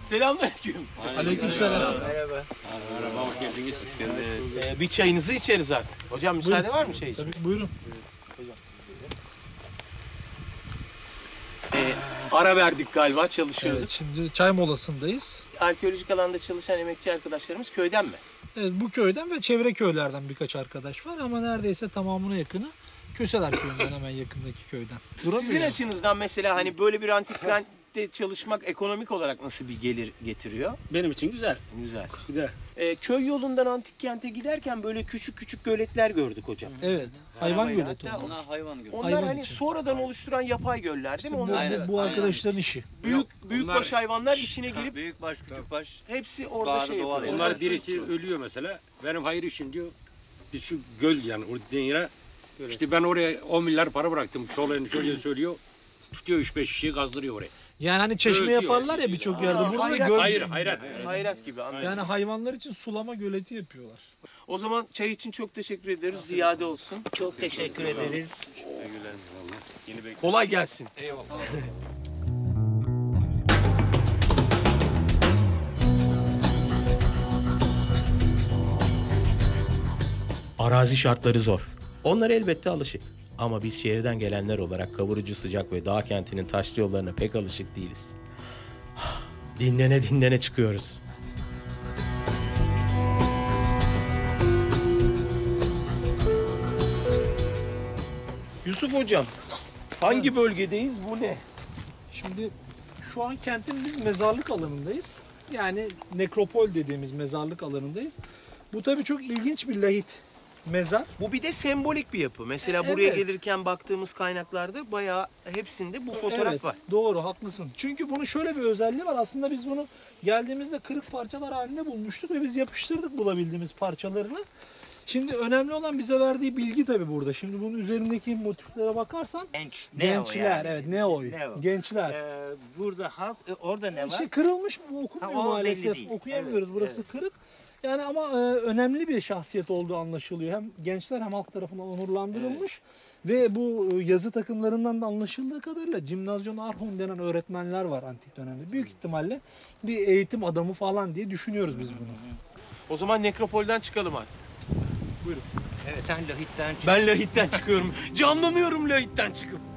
Selamünaleyküm. Aleykümselam. Merhaba. Merhaba, hoş geldiniz. Bir çayınızı içeriz artık. Hocam müsaade var mı çay için? Tabii, buyurun. Ara verdik galiba, çalışıyorduk. Evet, şimdi çay molasındayız. Arkeolojik alanda çalışan emekçi arkadaşlarımız köyden mi? Evet, bu köyden ve çevre köylerden birkaç arkadaş var ama neredeyse tamamına yakını Köseler köyünden, hemen yakındaki köyden. Sizin açınızdan mesela hani böyle bir antik kentte çalışmak ekonomik olarak nasıl bir gelir getiriyor? Benim için güzel. Güzel. Güzel. Köy yolundan antik kente giderken böyle küçük küçük göletler gördük hocam. Evet, hayvan Arabayla. göleti Hatta onlar. Hayvan gibi. Onlar Hayvan hani için. sonradan oluşturan yapay göller değil mi? Onlar Bu arkadaşların işi. büyükbaş hayvanlar içine girip Büyük baş, küçük baş. hepsi orada Bağırı şey doğal. yapıyor. Onlar birisi ölüyor mesela. Benim hayır işim diyor. Biz şu göl yani o dediğin yere. İşte ben oraya 10 milyar para bıraktım. Çoluğunu çocuğu söylüyor. Tutuyor 3-5 kişiyi gazdırıyor oraya. Yani hani çeşme Öyle diyor. yaparlar ya birçok yerde. Burada da hayrat. göl. Hayrat. Hayrat gibi. anladım. Yani hayvanlar için sulama göleti yapıyorlar. O zaman çay için çok teşekkür ederiz. Ziyade olsun. Çok teşekkür ederiz. Kolay gelsin. Arazi şartları zor. Onlar elbette alışık. Ama biz şehirden gelenler olarak kavurucu sıcak ve dağ kentinin taşlı yollarına pek alışık değiliz. Dinlene dinlene çıkıyoruz. Yusuf hocam, hangi bölgedeyiz? Bu ne? Şimdi şu an kentin biz mezarlık alanındayız. Yani nekropol dediğimiz mezarlık alanındayız. Bu tabii çok ilginç bir lahit mezar. Bu bir de sembolik bir yapı. Mesela buraya Evet. gelirken baktığımız kaynaklarda bayağı hepsinde bu fotoğraf Evet, var. doğru, haklısın. Çünkü bunun şöyle bir özelliği var. Aslında biz bunu geldiğimizde kırık parçalar halinde bulmuştuk ve biz yapıştırdık bulabildiğimiz parçalarını. Şimdi önemli olan bize verdiği bilgi tabii burada. Şimdi bunun üzerindeki motiflere bakarsan gençler, evet, Neo'yu. Neo. Gençler. Burada halk, orada ne var? İşte kırılmış bu okunmuyor Ha, o belli maalesef. değil. Okuyamıyoruz. Evet, Burası kırık. Yani ama önemli bir şahsiyet olduğu anlaşılıyor. Hem gençler hem halk tarafından onurlandırılmış. Ve bu yazı takımlarından da anlaşıldığı kadarıyla Gymnasion Archon denen öğretmenler var antik dönemde. Büyük ihtimalle bir eğitim adamı falan diye düşünüyoruz biz bunu. O zaman nekropolden çıkalım artık. Evet, sen Lahit'ten çık. Ben Lahit'ten çıkıyorum. Canlanıyorum Lahit'ten çıkıp.